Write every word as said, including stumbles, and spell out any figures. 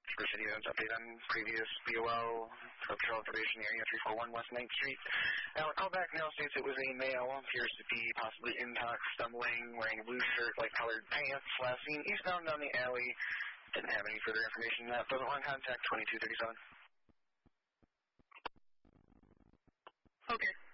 First City events update on previous B O L, patrol information area three four one West ninth Street. Now, a callback now states it was a male, appears to be possibly intox, stumbling, wearing a blue shirt, light colored pants, last seen eastbound down the alley. Didn't have any further information. Uh, present one contact twenty-two thirty-seven. Okay.